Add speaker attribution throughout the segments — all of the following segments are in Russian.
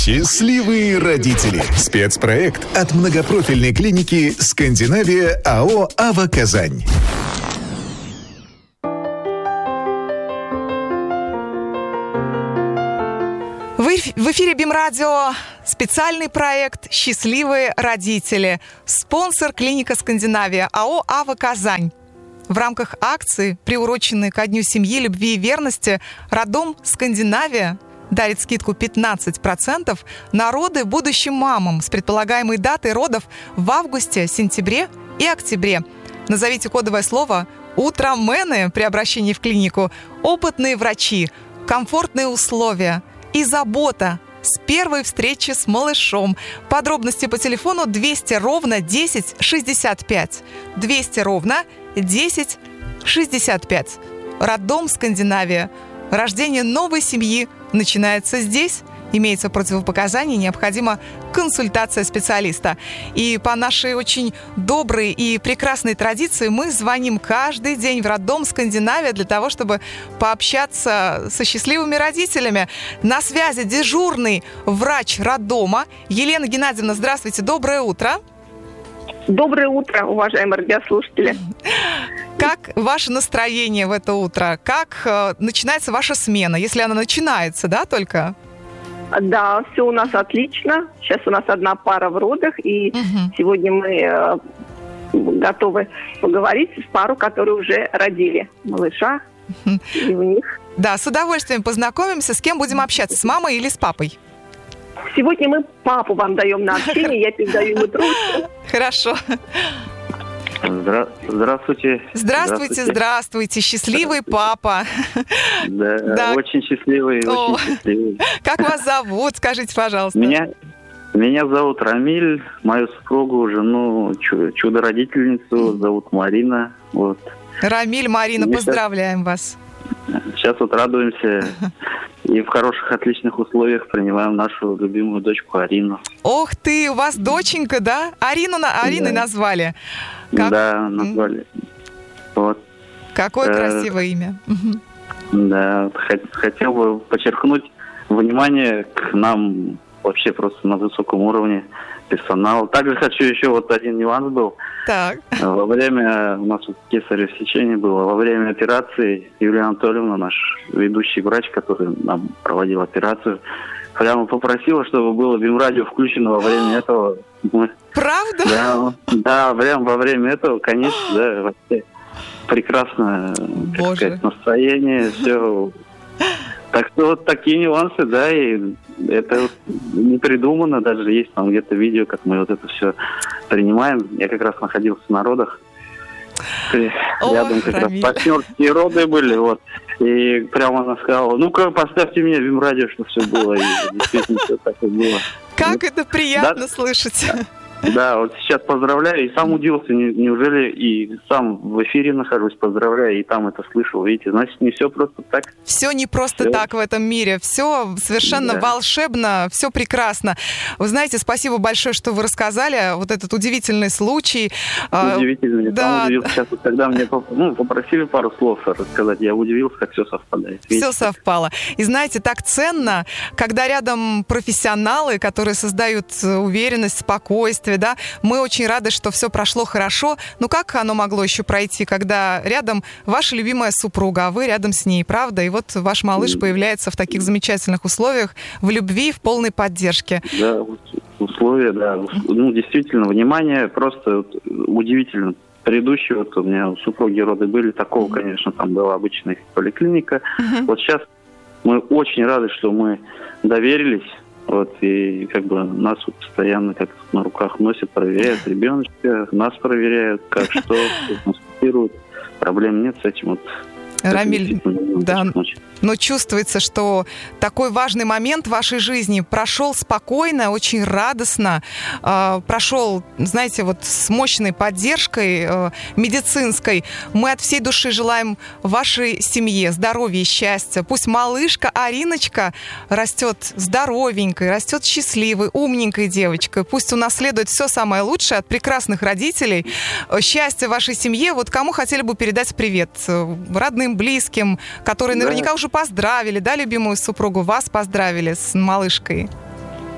Speaker 1: Счастливые родители. Спецпроект от многопрофильной клиники «Скандинавия» АО «АВА Казань».
Speaker 2: В эфире БИМ-радио специальный проект «Счастливые родители». Спонсор клиника «Скандинавия» АО «АВА Казань». В рамках акции, приуроченной ко Дню семьи, любви и верности, роддом «Скандинавия» дарит скидку 15% на роды будущим мамам с предполагаемой датой родов в августе, сентябре и октябре. Назовите кодовое слово «Утромены» при обращении в клинику. Опытные врачи, комфортные условия и забота с первой встречи с малышом. Подробности по телефону 200 ровно 10 65. 200 ровно 10 65. Роддом «Скандинавия». Рождение новой семьи начинается здесь. Имеется противопоказания, необходима консультация специалиста. И по нашей очень доброй и прекрасной традиции мы звоним каждый день в роддом «Скандинавия» для того, чтобы пообщаться со счастливыми родителями. На связи дежурный врач роддома Елена Геннадьевна. Здравствуйте, доброе утро.
Speaker 3: Доброе утро, уважаемые радиослушатели.
Speaker 2: Как ваше настроение в это утро? Как начинается ваша смена, если она начинается, да, только?
Speaker 3: Да, все у нас отлично. Сейчас у нас одна пара в родах, и сегодня мы готовы поговорить с парой, которые уже родили малыша, и у них.
Speaker 2: Да, с удовольствием познакомимся. С кем будем общаться, с мамой или с папой?
Speaker 3: Сегодня мы папу вам даем на общение, я передаю ему трубку.
Speaker 2: Хорошо.
Speaker 4: Здравствуйте.
Speaker 2: Здравствуйте. Счастливый папа.
Speaker 4: Да, очень счастливый, очень счастливый.
Speaker 2: Как вас зовут? Скажите, пожалуйста.
Speaker 4: Меня зовут Рамиль, мою супругу, жену, чудо-родительницу зовут Марина. Вот.
Speaker 2: Рамиль, Марина, поздравляем вас.
Speaker 4: Сейчас вот радуемся и в хороших, отличных условиях принимаем нашу любимую дочку Арину.
Speaker 2: Ох ты, у вас доченька, да? Ариной назвали? Как?
Speaker 4: Да, назвали. Вот.
Speaker 2: Какое красивое имя.
Speaker 4: Да, хотел бы подчеркнуть внимание к нам вообще просто на высоком уровне персонала. Также хочу еще вот один нюанс был.
Speaker 2: Так.
Speaker 4: Во время, у нас вот кесарево сечение было, во время операции Юлия Анатольевна, наш ведущий врач, который нам проводил операцию, прямо попросила, чтобы было БИМ-радио включено во время этого.
Speaker 2: Правда?
Speaker 4: Да, прямо во время этого, конечно, да, вообще прекрасное, так сказать, настроение, все. Так что вот такие нюансы, да, и это не придумано, даже есть там где-то видео, как мы вот это все принимаем. Я как раз находился на родах, рядом как раз партнерские роды были, вот. И прямо она сказала: ну-ка, поставьте меня в БИМ-радио, чтобы все было. И действительно все так и было.
Speaker 2: Как это приятно слышать.
Speaker 4: Да, вот сейчас поздравляю, и сам удивился, неужели и сам в эфире нахожусь, поздравляю, и там это слышал, видите, значит, не все просто так.
Speaker 2: Все не просто так в этом мире, все совершенно волшебно, все прекрасно. Вы знаете, спасибо большое, что вы рассказали вот этот удивительный случай.
Speaker 4: Удивительный, я сам удивился, сейчас вот когда мне попросили пару слов рассказать, я удивился, как все совпадает.
Speaker 2: Все совпало. И знаете, так ценно, когда рядом профессионалы, которые создают уверенность, спокойствие, да, мы очень рады, что все прошло хорошо. Ну как оно могло еще пройти, когда рядом ваша любимая супруга, а вы рядом с ней, правда? И вот ваш малыш появляется в таких замечательных условиях, в любви, в полной поддержке.
Speaker 4: Да, условия, да. Ну, действительно, внимание просто удивительно. Предыдущие, вот у меня у супруги роды были, такого, конечно, там была обычная поликлиника. Вот сейчас мы очень рады, что мы доверились. Вот, и как бы нас вот постоянно как на руках носят, проверяют ребеночка, нас проверяют, как что, консультируют. Проблем нет с этим вот.
Speaker 2: Рамиль, да, но чувствуется, что такой важный момент в вашей жизни прошел спокойно, очень радостно, прошел, знаете, вот с мощной поддержкой медицинской. Мы от всей души желаем вашей семье здоровья и счастья. Пусть малышка Ариночка растет здоровенькой, растет счастливой, умненькой девочкой. Пусть унаследует все самое лучшее от прекрасных родителей. Счастья вашей семье. Вот кому хотели бы передать привет? Родным, близким, которые наверняка уже поздравили, да, любимую супругу, вас поздравили с малышкой?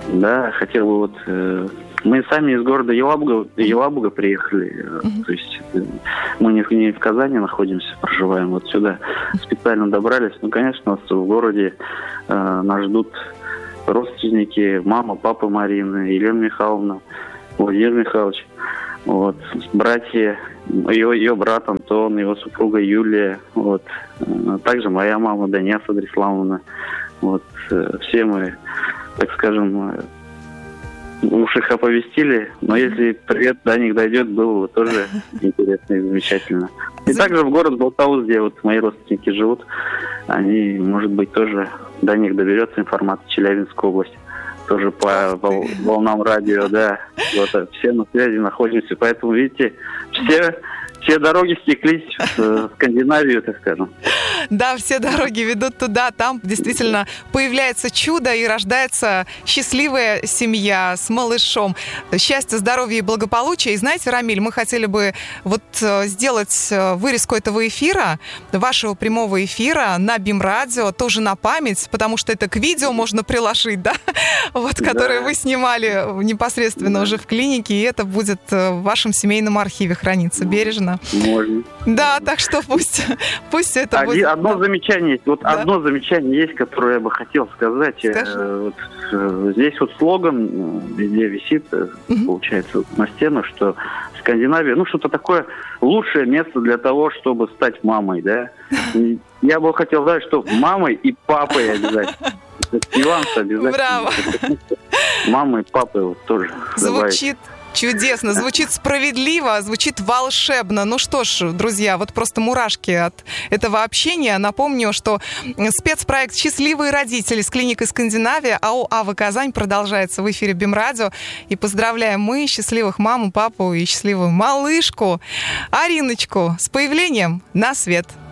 Speaker 4: Да, хотел бы вот... Мы сами из города Елабуга приехали. То есть мы не в Казани находимся, проживаем. Вот сюда специально добрались. Ну, конечно, нас в городе нас ждут родственники, мама, папа Марины, Елена Михайловна, Владимир Михайлович. Вот, братья, ее брат Антон, его супруга Юлия. Вот. Также моя мама Даниса Адриславовна. Вот. Все мы, так скажем... Уж их оповестили, но если привет до них дойдет, было бы тоже интересно и замечательно. И также в город Балтаус, где вот мои родственники живут, они, может быть, тоже до них доберется информация, Челябинская область. Тоже по волнам радио, да. Вот, все на связи находимся, поэтому, видите, все дороги стеклись в Скандинавию, так скажем.
Speaker 2: Да, все дороги ведут туда. Там действительно появляется чудо и рождается счастливая семья с малышом. Счастья, здоровья и благополучия. И знаете, Рамиль, мы хотели бы вот сделать вырезку этого эфира, вашего прямого эфира на БИМ-радио, тоже на память, потому что это к видео можно приложить, да? Вот, которое вы снимали непосредственно уже в клинике, и это будет в вашем семейном архиве храниться бережно.
Speaker 4: Можно.
Speaker 2: Да, так что пусть это будет...
Speaker 4: Одно замечание есть. Вот одно замечание есть, которое я бы хотел сказать. Вот, здесь вот слоган везде висит, получается, на стену, что Скандинавия, ну, что-то такое лучшее место для того, чтобы стать мамой, да. И я бы хотел сказать, что мамой и папой обязательно. Нюанс обязательно.
Speaker 2: Браво.
Speaker 4: Мамой и папой вот тоже.
Speaker 2: Звучит чудесно, звучит справедливо, звучит волшебно. Ну что ж, друзья, вот просто мурашки от этого общения. Напомню, что спецпроект «Счастливые родители» с клиникой «Скандинавия» АО «АВА Казань» продолжается в эфире БИМ-радио. И поздравляем мы счастливых маму, папу и счастливую малышку Ариночку с появлением на свет.